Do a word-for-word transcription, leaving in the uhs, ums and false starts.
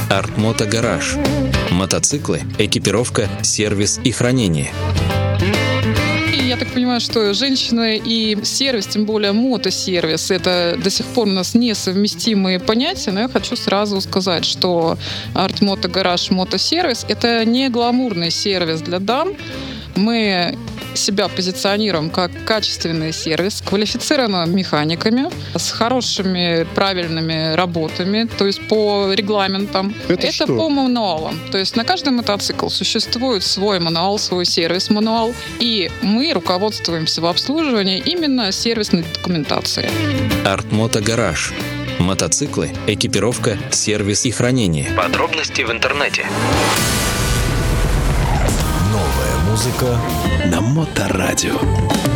Артмото Гараж. Мотоциклы, экипировка, сервис и хранение. Я так понимаю, что женщина и сервис, тем более мотосервис, это до сих пор у нас несовместимые понятия, но я хочу сразу сказать, что Артмото Гараж мотосервис — это не гламурный сервис для дам. Мы себя позиционируем как качественный сервис с квалифицированными механиками, с хорошими, правильными работами, то есть по регламентам. Это, Это по мануалам. То есть на каждый мотоцикл существует свой мануал, свой сервис-мануал, и мы руководствуемся в обслуживании именно сервисной документацией. Артмото Гараж. Мотоциклы, экипировка, сервис и хранение. Подробности в интернете. Новая музыка на Моторадио.